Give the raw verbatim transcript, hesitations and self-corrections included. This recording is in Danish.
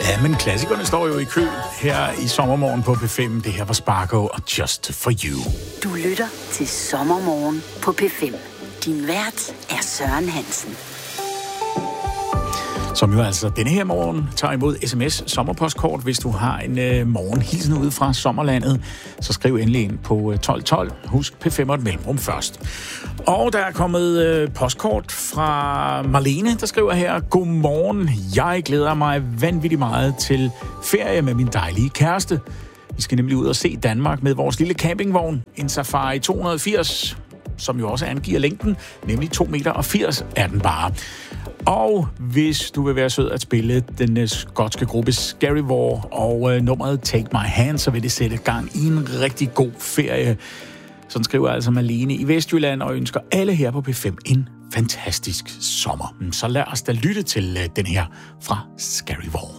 Ja, men klassikerne står jo i kø her i sommermorgen på P fem. Det her var Sparko og Just For You. Du lytter til Sommermorgen på P fem. Din vært er Søren Hansen. Som jo altså denne her morgen tager imod sms sommerpostkort. Hvis du har en øh, morgenhilsen ude fra sommerlandet, så skriv endelig ind på tolv tolv. Husk P fem og et mellemrum først. Og der er kommet øh, postkort fra Marlene, der skriver her: Godmorgen, jeg glæder mig vanvittigt meget til ferie med min dejlige kæreste. Vi skal nemlig ud og se Danmark med vores lille campingvogn, en Safari to hundrede og firs, som jo også angiver længden, nemlig to meter og firs er den bare. Og hvis du vil være sød at spille den skotske gruppe Scary War og øh, nummeret Take My Hand, så vil det sætte gang i en rigtig god ferie. Sådan skriver altså Malene i Vestjylland og ønsker alle her på P fem en fantastisk sommer. Så lad os da lytte til øh, den her fra Scary War.